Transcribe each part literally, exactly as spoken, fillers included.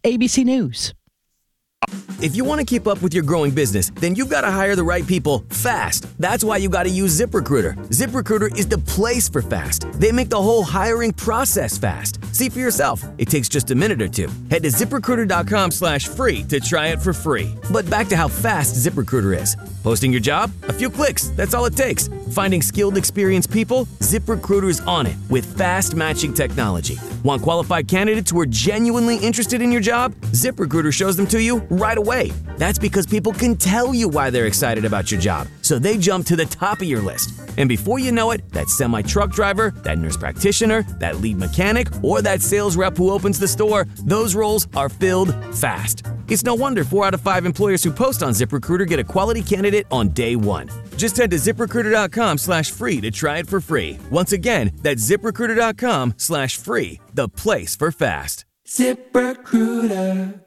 A B C News. If you want to keep up with your growing business, then you've got to hire the right people fast. That's why you got to use ZipRecruiter. ZipRecruiter is the place for fast. They make the whole hiring process fast. See for yourself. It takes just a minute or two. Head to ZipRecruiter.com slash free to try it for free. But back to how fast ZipRecruiter is. Posting your job? A few clicks. That's all it takes. Finding skilled, experienced people? ZipRecruiter's on it with fast matching technology. Want qualified candidates who are genuinely interested in your job? ZipRecruiter shows them to you right away. That's because people can tell you why they're excited about your job, so they jump to the top of your list. And before you know it, that semi-truck driver, that nurse practitioner, that lead mechanic, or that sales rep who opens the store, those roles are filled fast. It's no wonder four out of five employers who post on ZipRecruiter get a quality candidate on day one. Just head to ZipRecruiter.com slash free to try it for free. Once again, that's ZipRecruiter.com slash free, the place for fast. ZipRecruiter.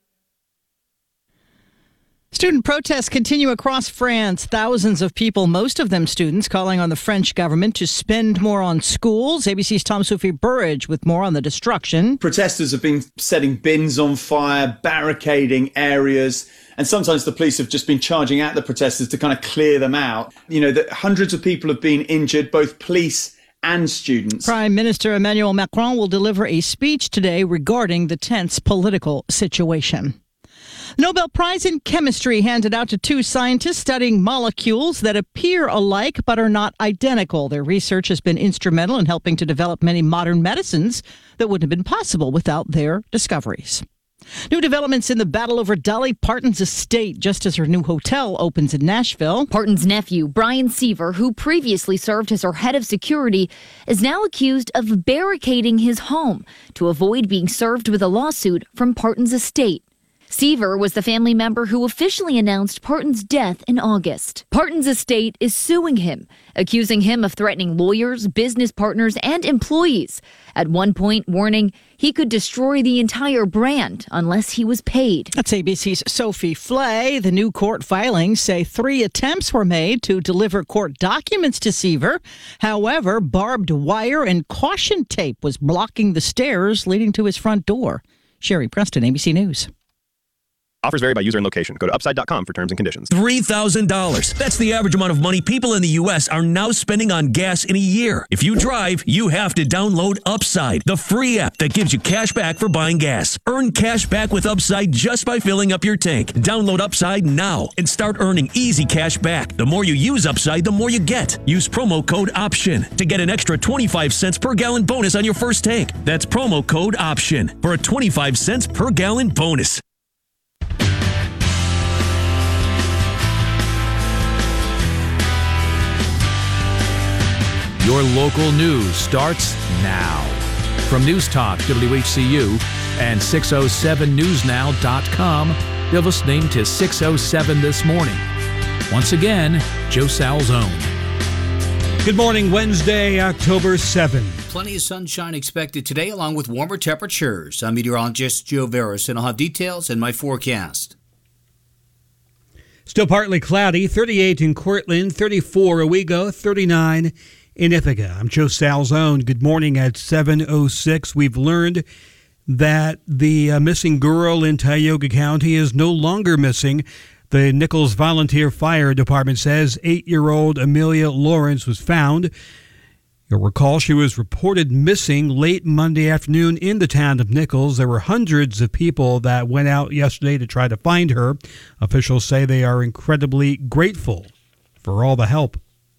Student protests continue across France. Thousands of people, most of them students, calling on the French government to spend more on schools. A B C's Tom Sophie Burridge with more on the destruction. Protesters have been setting bins on fire, barricading areas, and sometimes the police have just been charging at the protesters to kind of clear them out. You know, that hundreds of people have been injured, both police and students. Prime Minister Emmanuel Macron will deliver a speech today regarding the tense political situation. The Nobel Prize in Chemistry handed out to two scientists studying molecules that appear alike but are not identical. Their research has been instrumental in helping to develop many modern medicines that wouldn't have been possible without their discoveries. New developments in the battle over Dolly Parton's estate just as her new hotel opens in Nashville. Parton's nephew, Brian Seaver, who previously served as her head of security, is now accused of barricading his home to avoid being served with a lawsuit from Parton's estate. Seaver was the family member who officially announced Parton's death in August. Parton's estate is suing him, accusing him of threatening lawyers, business partners, and employees. At one point, warning he could destroy the entire brand unless he was paid. That's A B C's Sophie Flay. The new court filings say three attempts were made to deliver court documents to Seaver. However, barbed wire and caution tape was blocking the stairs leading to his front door. Sherry Preston, A B C News. Offers vary by user and location. Go to upside dot com for terms and conditions. three thousand dollars. That's the average amount of money people in the U S are now spending on gas in a year. If you drive, you have to download Upside, the free app that gives you cash back for buying gas. Earn cash back with Upside just by filling up your tank. Download Upside now and start earning easy cash back. The more you use Upside, the more you get. Use promo code OPTION to get an extra twenty-five cents per gallon bonus on your first tank. That's promo code OPTION for a twenty-five cents per gallon bonus. Your local news starts now. From News Talk W H C U and six oh seven news now dot com, you're listening to six oh seven This Morning. Once again, Joe Salzone. Good morning, Wednesday, October seventh. Plenty of sunshine expected today, along with warmer temperatures. I'm meteorologist Joe Veras, and I'll have details in my forecast. Still partly cloudy, thirty-eight in Cortland, thirty-four Owego, thirty-nine in Ithaca. I'm Joe Salzone. Good morning at seven oh six. We've learned that the uh, missing girl in Tioga County is no longer missing. The Nichols Volunteer Fire Department says eight-year-old Amelia Lawrence was found. You'll recall she was reported missing late Monday afternoon in the town of Nichols. There were hundreds of people that went out yesterday to try to find her. Officials say they are incredibly grateful for all the help.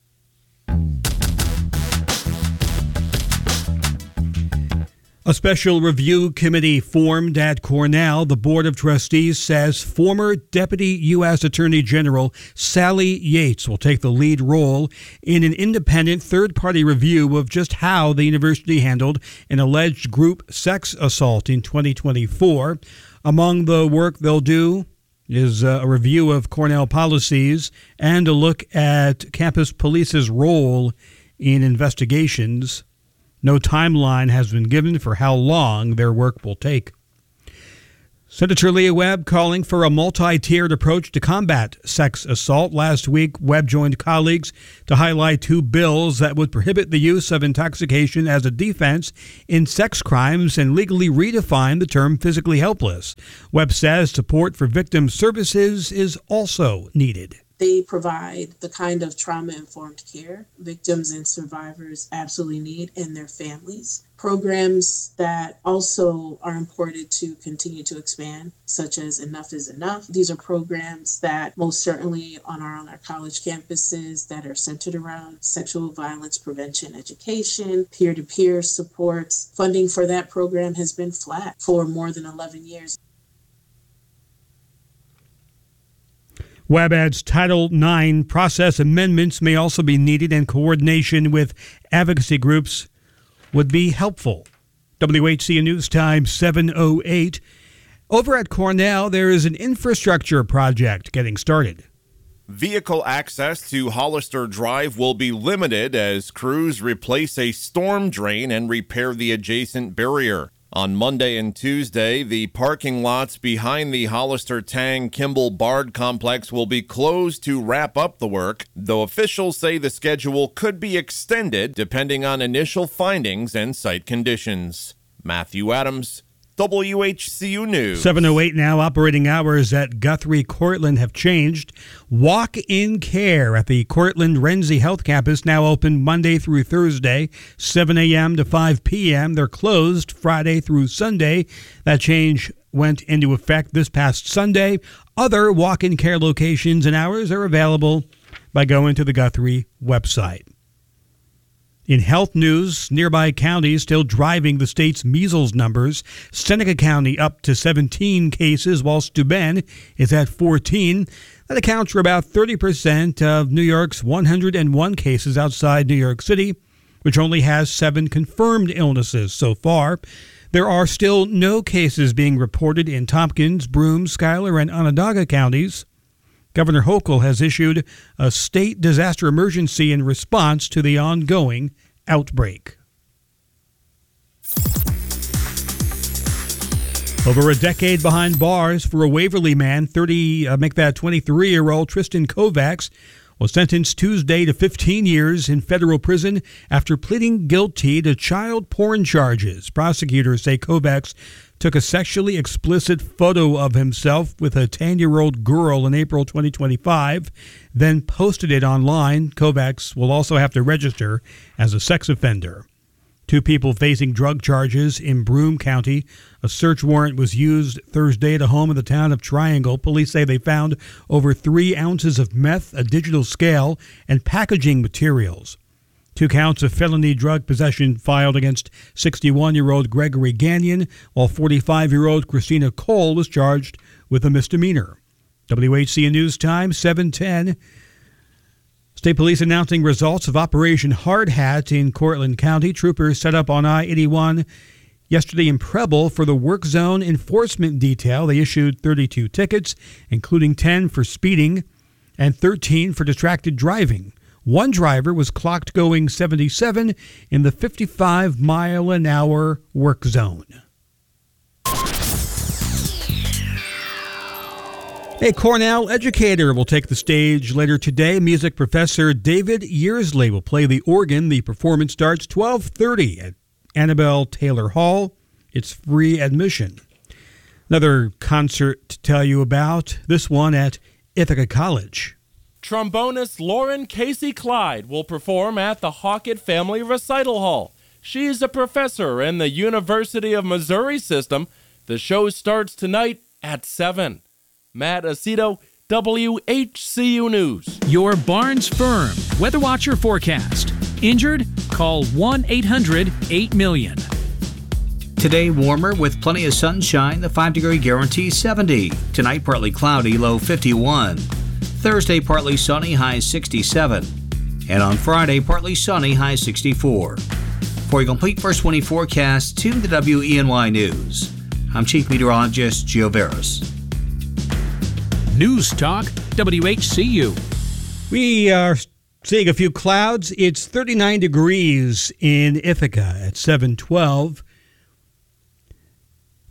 A special review committee formed at Cornell. The Board of Trustees says former Deputy U S Attorney General Sally Yates will take the lead role in an independent third-party review of just how the university handled an alleged group sex assault in twenty twenty-four. Among the work they'll do is a review of Cornell policies and a look at campus police's role in investigations. No timeline has been given for how long their work will take. Senator Leah Webb calling for a multi-tiered approach to combat sex assault. Last week, Webb joined colleagues to highlight two bills that would prohibit the use of intoxication as a defense in sex crimes and legally redefine the term physically helpless. Webb says support for victim services is also needed. They provide the kind of trauma-informed care victims and survivors absolutely need, and their families. Programs that also are important to continue to expand, such as Enough is Enough. These are programs that most certainly on our, on our college campuses that are centered around sexual violence prevention education, peer-to-peer supports. Funding for that program has been flat for more than eleven years. Webb adds Title nine process amendments may also be needed, and coordination with advocacy groups would be helpful. W H C N News Time seven oh eight. Over at Cornell, there is an infrastructure project getting started. Vehicle access to Hollister Drive will be limited as crews replace a storm drain and repair the adjacent barrier. On Monday and Tuesday, the parking lots behind the Hollister Tang Kimball Bard complex will be closed to wrap up the work, though officials say the schedule could be extended depending on initial findings and site conditions. Matthew Adams, W H C U News. seven oh eight now. Operating hours at Guthrie Cortland have changed. Walk-in care at the Cortland Renzi Health Campus now open Monday through Thursday, seven a.m. to five p.m. They're closed Friday through Sunday. That change went into effect this past Sunday. Other walk-in care locations and hours are available by going to the Guthrie website. In health news, nearby counties still driving the state's measles numbers. Seneca County up to seventeen cases, while Steuben is at fourteen. That accounts for about thirty percent of New York's one hundred one cases outside New York City, which only has seven confirmed illnesses so far. There are still no cases being reported in Tompkins, Broome, Schuyler, and Onondaga counties. Governor Hochul has issued a state disaster emergency in response to the ongoing outbreak. Over a decade behind bars for a Waverly man, thirty, uh, make that twenty-three-year-old Tristan Kovacs was sentenced Tuesday to fifteen years in federal prison after pleading guilty to child porn charges. Prosecutors say Kovacs took a sexually explicit photo of himself with a ten-year-old girl in April twenty twenty-five, then posted it online. Kovacs will also have to register as a sex offender. Two people facing drug charges in Broome County. A search warrant was used Thursday at a home in the town of Triangle. Police say they found over three ounces of meth, a digital scale, and packaging materials. Two counts of felony drug possession filed against sixty-one-year-old Gregory Gagnon, while forty-five-year-old Christina Cole was charged with a misdemeanor. W H C N News Time, seven ten. State Police announcing results of Operation Hard Hat in Cortland County. Troopers set up on I eighty-one yesterday in Preble for the Work Zone Enforcement Detail. They issued thirty-two tickets, including ten for speeding and thirteen for distracted driving. One driver was clocked going seventy-seven in the fifty-five mile an hour work zone. A Cornell educator will take the stage later today. Music professor David Yearsley will play the organ. The performance starts twelve thirty at Annabelle Taylor Hall. It's free admission. Another concert to tell you about, this one at Ithaca College. Trombonist Lauren Casey Clyde will perform at the Hawkett Family Recital Hall. She's a professor in the University of Missouri system. The show starts tonight at seven. Matt Aceto, W H C U News. Your Barnes Firm Weather Watcher forecast. Injured? Call one eight hundred eight million. Today, warmer with plenty of sunshine. The five-degree guarantee seventy. Tonight, partly cloudy, low fifty-one. Thursday, partly sunny, high sixty-seven. And on Friday, partly sunny, high sixty-four. For a complete first twenty forecast, tune to W E N Y News. I'm Chief Meteorologist Gio Veras. News Talk, W H C U. We are seeing a few clouds. It's thirty-nine degrees in Ithaca at seven twelve.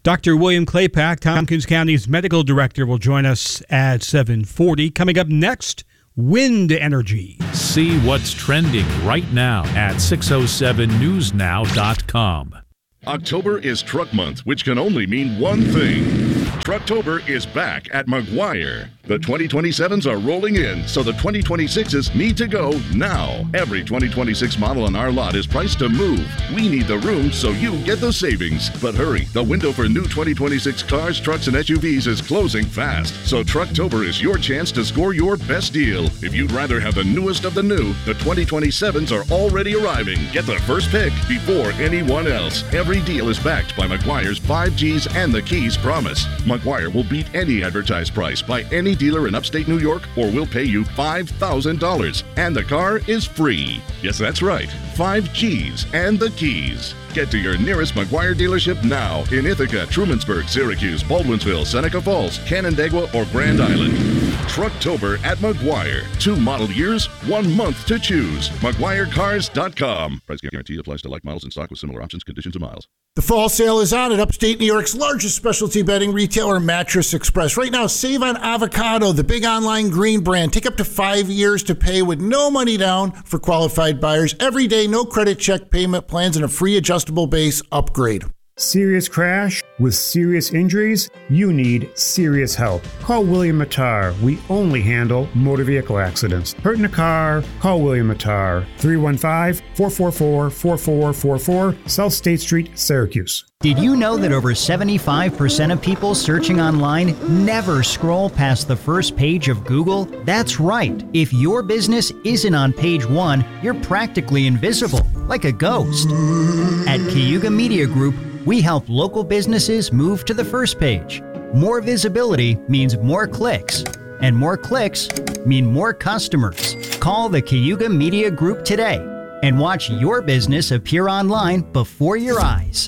Doctor William Claypack, Tompkins County's medical director, will join us at seven forty. Coming up next, wind energy. See what's trending right now at six oh seven news now dot com. October is Truck Month, which can only mean one thing. Trucktober is back at Maguire. The twenty twenty-sevens are rolling in, so the twenty twenty-sixes need to go now. Every twenty twenty-six model on our lot is priced to move. We need the room, so you get the savings. But hurry, the window for new twenty twenty-six cars, trucks, and S U Vs is closing fast. So Trucktober is your chance to score your best deal. If you'd rather have the newest of the new, the twenty twenty-sevens are already arriving. Get the first pick before anyone else. Every deal is backed by Maguire's five G's and the Keys promise. Maguire will beat any advertised price by any dealer in upstate New York, or we'll pay you five thousand dollars. And the car is free. Yes, that's right. five G's and the Keys. Get to your nearest Maguire dealership now in Ithaca, Trumansburg, Syracuse, Baldwinsville, Seneca Falls, Canandaigua, or Grand Island. Trucktober at Maguire. Two model years, one month to choose. Maguire Cars dot com. Price guarantee applies to like models in stock with similar options, conditions, and miles. The fall sale is on at upstate New York's largest specialty bedding retailer, Mattress Express. Right now, save on Avocado, the big online green brand. Take up to five years to pay with no money down for qualified buyers. Every day, no credit check payment plans, and a free adjustable base upgrade. Serious crash with serious injuries? You need serious help. Call William Mattar. We only handle motor vehicle accidents. Hurt in a car? Call William Mattar. three one five, four four four, four four four four, South State Street, Syracuse. Did you know that over seventy-five percent of people searching online never scroll past the first page of Google? That's right. If your business isn't on page one, you're practically invisible, like a ghost. At Cayuga Media Group, we help local businesses move to the first page. More visibility means more clicks, and more clicks mean more customers. Call the Cayuga Media Group today and watch your business appear online before your eyes.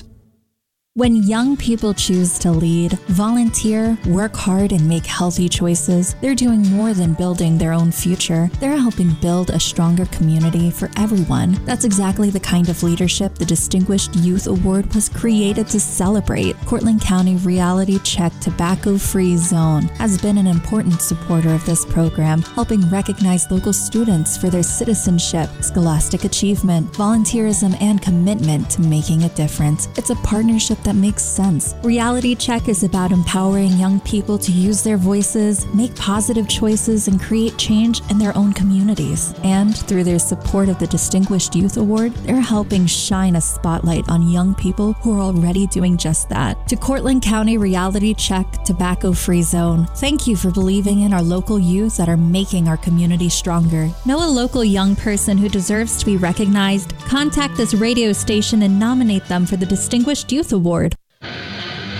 When young people choose to lead, volunteer, work hard, and make healthy choices, they're doing more than building their own future. They're helping build a stronger community for everyone. That's exactly the kind of leadership the Distinguished Youth Award was created to celebrate. Cortland County Reality Check Tobacco Free Zone has been an important supporter of this program, helping recognize local students for their citizenship, scholastic achievement, volunteerism, and commitment to making a difference. It's a partnership that makes sense. Reality Check is about empowering young people to use their voices, make positive choices, and create change in their own communities. And through their support of the Distinguished Youth Award, they're helping shine a spotlight on young people who are already doing just that. To Cortland County Reality Check Tobacco Free Zone, thank you for believing in our local youth that are making our community stronger. Know a local young person who deserves to be recognized? Contact this radio station and nominate them for the Distinguished Youth Award.